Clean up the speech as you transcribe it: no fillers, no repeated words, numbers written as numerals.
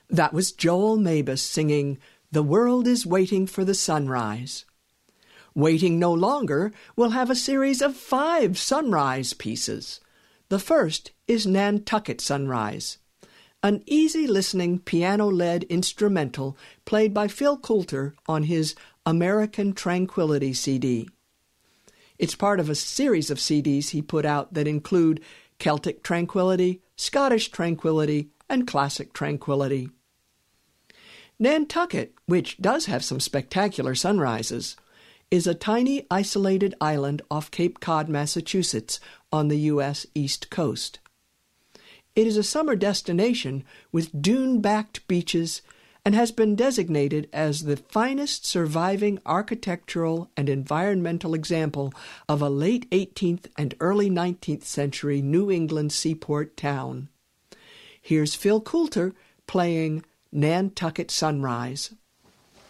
That was Joel Mabus singing "The World is Waiting for the Sunrise." Waiting No Longer will have a series of 5 sunrise pieces. The first is Nantucket Sunrise, an easy-listening piano-led instrumental played by Phil Coulter on his American Tranquility CD. It's part of a series of CDs he put out that include Celtic Tranquility, Scottish Tranquility, and Classic Tranquility. Nantucket, which does have some spectacular sunrises, is a tiny isolated island off Cape Cod, Massachusetts, on the U.S. East Coast. It is a summer destination with dune-backed beaches and has been designated as the finest surviving architectural and environmental example of a late 18th and early 19th century New England seaport town. Here's Phil Coulter playing Nantucket Sunrise.